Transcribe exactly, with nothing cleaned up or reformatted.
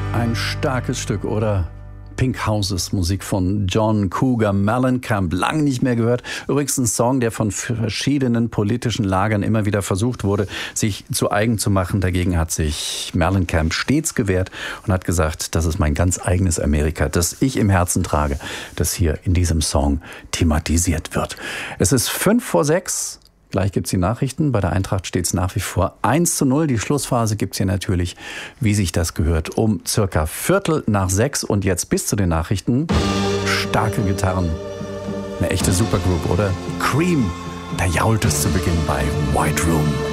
Ein starkes Stück, oder? Pink Houses, Musik von John Cougar Mellencamp, lang nicht mehr gehört. Übrigens ein Song, der von verschiedenen politischen Lagern immer wieder versucht wurde, sich zu eigen zu machen. Dagegen hat sich Mellencamp stets gewehrt und hat gesagt, das ist mein ganz eigenes Amerika, das ich im Herzen trage, das hier in diesem Song thematisiert wird. Es ist fünf vor sechs. Gleich gibt's die Nachrichten. Bei der Eintracht steht's nach wie vor eins zu null. Die Schlussphase gibt's hier natürlich, wie sich das gehört, um circa Viertel nach sechs. Und jetzt bis zu den Nachrichten. Starke Gitarren. Eine echte Supergroup, oder? Cream. Da jault es zu Beginn bei White Room.